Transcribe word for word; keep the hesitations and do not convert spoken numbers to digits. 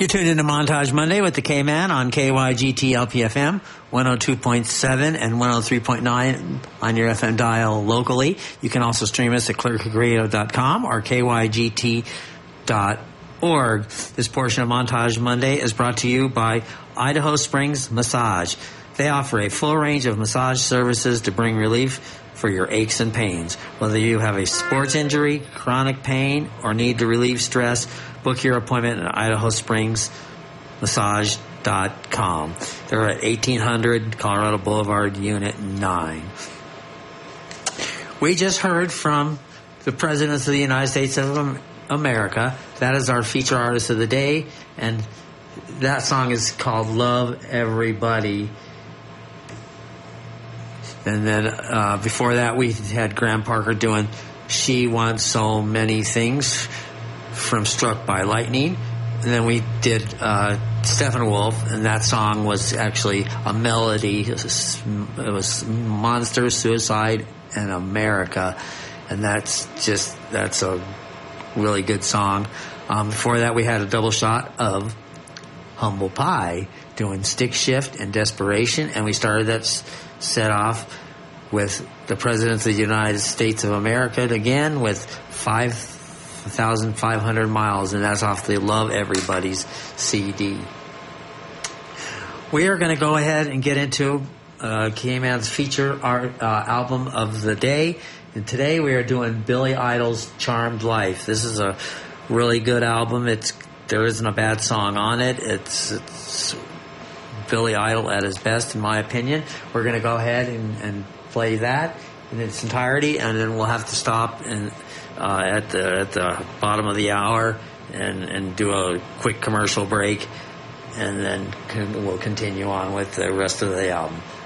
You're tuned into Montage Monday with the K-Man on K Y G T L P F M, one oh two point seven and one oh three point nine on your F M dial locally. You can also stream us at clear creek radio dot com or K Y G T dot org. This portion of Montage Monday is brought to you by Idaho Springs Massage. They offer a full range of massage services to bring relief for your aches and pains. Whether you have a sports injury, chronic pain, or need to relieve stress, book your appointment at idaho springs massage dot com. They're at eighteen hundred Colorado Boulevard, Unit nine. We just heard from the President of the United States of America. That is our feature artist of the day, and that song is called Love Everybody. And then uh, before that, we had Graham Parker doing She Wants So Many Things from Struck by Lightning. And then we did uh, Steppenwolf, and that song was actually a melody. It was, it was Monster, Suicide, and America. And that's just, that's a really good song. Um, before that, we had a double shot of Humble Pie doing Stick Shift and Desperation. And we started that s- set off with the President of the United States of America again with five thousand five hundred miles, and that's off the Love Everybody's C D. We are going to go ahead and get into uh, K-Man's feature art uh, album of the day, and today we are doing Billy Idol's Charmed Life. This is a really good album. It's there isn't a bad song on it. It's, it's Billy Idol at his best, in my opinion. We're going to go ahead and, and play that in its entirety, and then we'll have to stop and uh, at the at the bottom of the hour and, and do a quick commercial break, and then con- we'll continue on with the rest of the album.